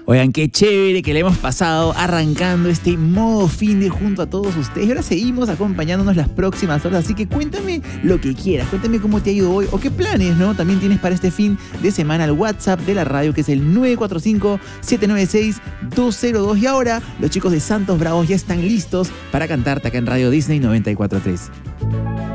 Oigan, qué chévere que le hemos pasado arrancando este modo fin de junto a todos ustedes. Y ahora seguimos acompañándonos las próximas horas. Así que cuéntame lo que quieras. Cuéntame cómo te ha ido hoy o qué planes, ¿no? También tienes para este fin de semana el WhatsApp de la radio, que es el 945-796-202. Y ahora los chicos de Santos Bravos ya están listos para cantarte acá en Radio Disney 94.3.